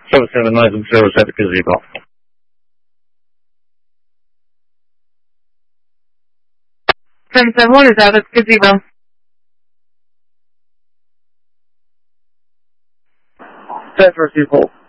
77 Nathan 0 at the gazebo. 771 is out at the gazebo. 10 for 2 Colt.